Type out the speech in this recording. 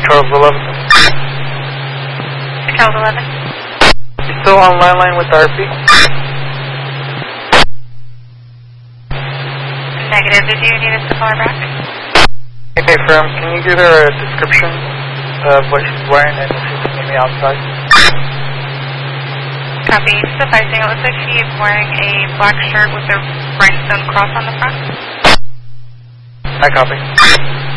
Charles 11. Charles 11. You still on line with RP? Negative. Did you need us to call her back? Okay, firm. Can you give her a description of what she's wearing and if she can meet me outside? Copy. Sufficing. It looks like she is wearing a black shirt with a rhinestone cross on the front. I copy.